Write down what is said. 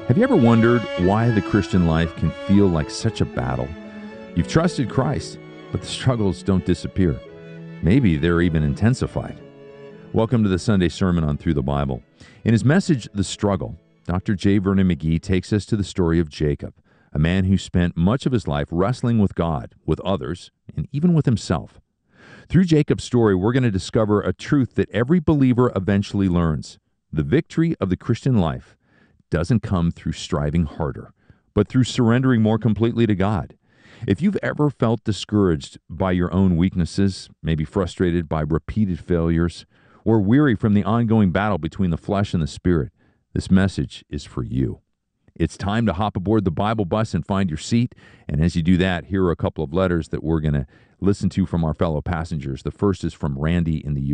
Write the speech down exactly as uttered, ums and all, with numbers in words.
Have you ever wondered why the Christian life can feel like such a battle? You've trusted Christ, but the struggles don't disappear. Maybe they're even intensified. Welcome to the Sunday Sermon on Through the Bible. In his message, The Struggle, Doctor J. Vernon McGee takes us to the story of Jacob, a man who spent much of his life wrestling with God, with others, and even with himself. Through Jacob's story, we're going to discover a truth that every believer eventually learns. The victory of the Christian life doesn't come through striving harder, but through surrendering more completely to God. If you've ever felt discouraged by your own weaknesses, maybe frustrated by repeated failures, or weary from the ongoing battle between the flesh and the spirit, this message is for you. It's time to hop aboard the Bible bus and find your seat. And as you do that, here are a couple of letters that we're going to listen to from our fellow passengers. The first is from Randy in the U